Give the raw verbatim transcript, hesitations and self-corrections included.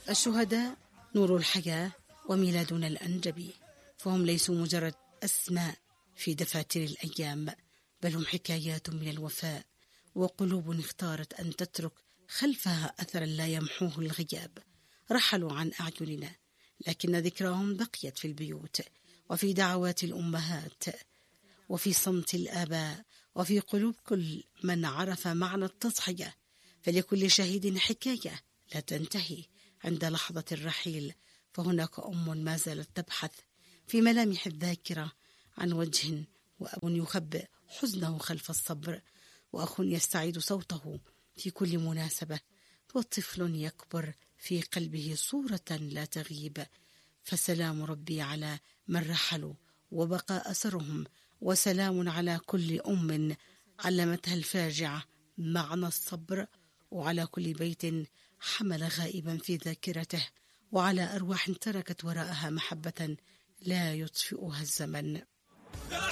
الشهداء نور الحياة وميلادنا الأنجبي، فهم ليسوا مجرد أسماء في دفاتر الأيام، بل هم حكايات من الوفاء وقلوب اختارت أن تترك خلفها أثرا لا يمحوه الغياب. رحلوا عن أعيننا، لكن ذكراهم بقيت في البيوت وفي دعوات الأمهات وفي صمت الآباء وفي قلوب كل من عرف معنى التضحية. فلكل شهيد حكاية لا تنتهي عند لحظة الرحيل، فهناك أم ما زالت تبحث في ملامح الذاكرة عن وجه، وأب يخبئ حزنه خلف الصبر، وأخ يستعيد صوته في كل مناسبة، وطفل يكبر في قلبه صورة لا تغيب. فسلام ربي على من رحلوا وبقى أثرهم، وسلام على كل أم علمتها الفاجعة معنى الصبر، وعلى كل بيت حمل غائبا في ذاكرته، وعلى أرواح تركت وراءها محبة لا يطفئها الزمن.